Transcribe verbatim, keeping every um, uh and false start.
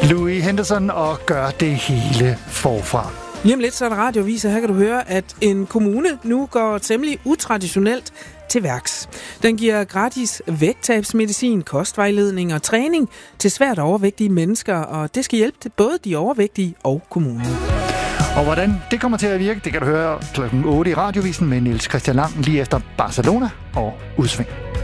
Louis Henderson og gør det hele forfra. Lige om lidt så er der radioviser. Her kan du høre, at en kommune nu går temmelig utraditionelt til værks. Den giver gratis vægttabsmedicin, kostvejledning og træning til svært overvægtige mennesker, og det skal hjælpe til både de overvægtige og kommunen. Og hvordan det kommer til at virke, det kan du høre klokken otte i radiovisen med Niels Christian Lang lige efter Barcelona og Udsving.